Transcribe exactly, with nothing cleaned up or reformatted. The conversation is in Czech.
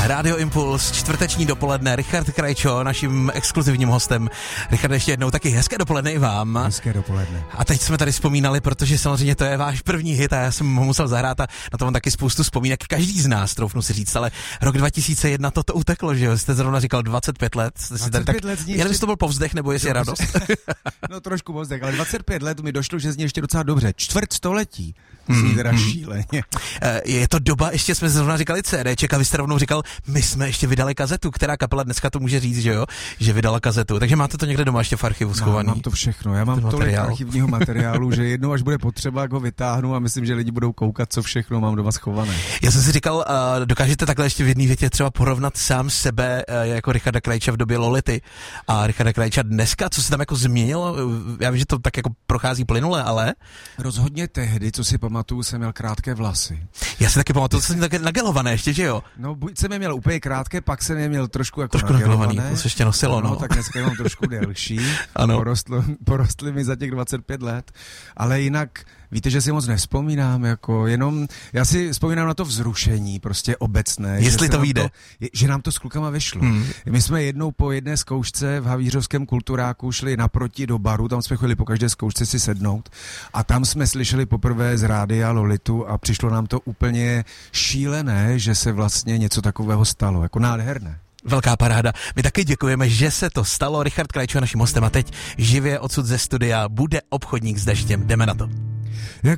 Rádio Impuls, čtvrteční dopoledne, Richard Krajčo, naším exkluzivním hostem. Richard, ještě jednou taky hezké dopoledne i vám. Hezké dopoledne. A teď jsme tady vzpomínali, protože samozřejmě to je váš první hit a já jsem ho musel zahrát a na to mám taky spoustu vzpomínek. Každý z nás, troufnu si říct, ale rok dva tisíce jedna to, to uteklo, že jo? Jste zrovna říkal dvacet pět let. dvacet pět tak, let jen jestli to byl povzdech, nebo jestli je radost. No trošku povzdech, ale dvacet pět let mi došlo, že zní ještě docela dobře. Čtvrt století. Zní teda šíleně. Je to doba, ještě jsme zrovna říkali CDček a vy jste rovnou říkal, my jsme ještě vydali kazetu, která kapela dneska to může říct, že jo, že vydala kazetu. Takže máte to někde doma ještě v archivu schovaný. Mám to všechno, já mám tolik materiál. archivního materiálu, že jednou až bude potřeba, jak ho vytáhnu a myslím, že lidi budou koukat, co všechno mám doma schované. Já jsem si říkal, uh, dokážete takhle ještě v jedné větě třeba porovnat sám sebe uh, jako Richarda Krajča v době Lolity a Richarda Krajča dneska, co se tam jako změnilo? Já vím, že to tak jako prochází plynule, ale rozhodně tehdy, co si pamatuju, jsem měl krátké vlasy. Já si taky pamatuju, že jsem také nagelované ještě, že jo? No, buď jsem je měl úplně krátké, pak jsem je měl trošku jako trošku nagelované. To se ještě nosilo, no. no. Tak dneska je mám trošku delší. Ano. Porostlo, porostly mi za těch dvacet pět let, ale jinak víte, že si moc nevzpomínám, jako jenom, já si vzpomínám na to vzrušení, prostě obecné. Jestli to vyjde. To, že nám to s klukama vyšlo. Hmm. My jsme jednou po jedné zkoušce v Havířovském kulturáku šli naproti do baru, tam jsme chodili po každé zkoušce si sednout a tam jsme slyšeli poprvé z rádia Lolitu a přišlo nám to úplně šílené, že se vlastně něco takového stalo, jako nádherné. Velká paráda. My taky děkujeme, že se to stalo. Richard Krajčo naším hostem a teď živě odsud ze studia bude Obchodník s deštěm. Jdeme na to.